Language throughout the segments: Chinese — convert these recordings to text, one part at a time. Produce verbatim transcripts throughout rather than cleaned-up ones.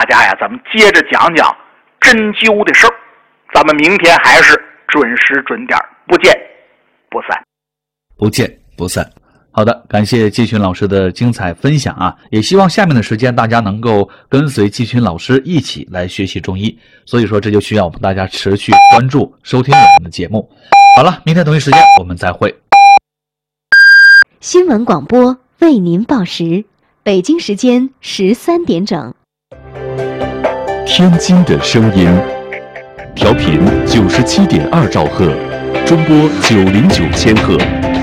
家呀，咱们接着讲讲针灸的事儿。咱们明天还是准时准点，不见不散。 不见不散。好的，感谢季群老师的精彩分享啊！也希望下面的时间大家能够跟随季群老师一起来学习中医。所以说，这就需要我们大家持续关注、收听我们的节目。好了，明天同一时间我们再会。 新闻广播为您报时，北京时间十三点整。 天津的声音，调频九十七点二兆赫，中波九零九千赫。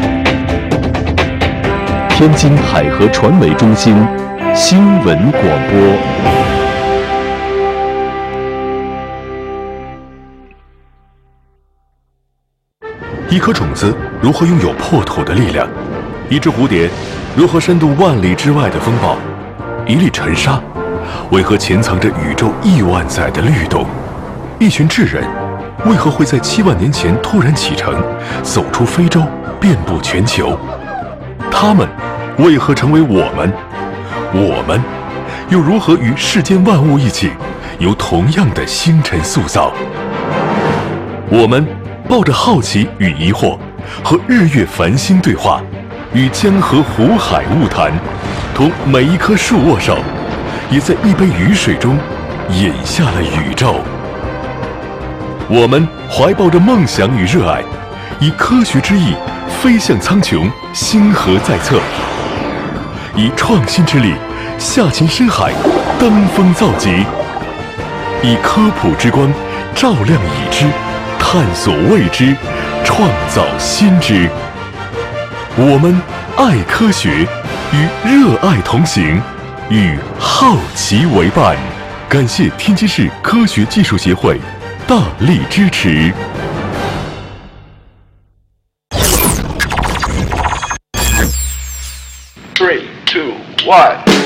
天津海河传媒中心新闻广播。 一颗种子如何拥有破土的力量？一只蝴蝶如何深度万里之外的风暴？一粒尘沙为何潜藏着宇宙亿万载的律动？一群智人为何会在七万年前突然启程，走出非洲，遍布全球？他们为何成为我们？我们又如何与世间万物一起，由同样的星辰塑造？我们抱着好奇与疑惑，和日月繁星对话，与江河湖海物谈，同每一棵树握手，也在一杯雨水中饮下了宇宙。我们怀抱着梦想与热爱，以科学之翼飞向苍穹，星河在侧；以创新之力下潜深海，登峰造极；以科普之光照亮已知，探索未知，创造新知。我们爱科学，与热爱同行，与好奇为伴。感谢天津市科学技术协会大力支持。 Three, two, one.